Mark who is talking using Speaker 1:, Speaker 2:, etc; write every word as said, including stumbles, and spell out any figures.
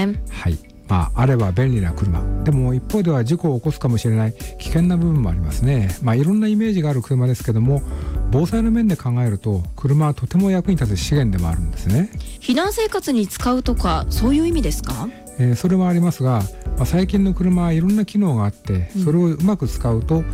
Speaker 1: ね。
Speaker 2: はい、まあ、あれば便利な車でも一方では事故を起こすかもしれない危険な部分もありますね。まあ、いろんなイメージがある車ですけども、防災の面で考えると車はとても役に立つ資源でもあるんですね。
Speaker 1: 避難生活に使うとか、そういう意味ですか？
Speaker 2: えー、それはありますが、まあ、最近の車はいろんな機能があって、それをうまく使うと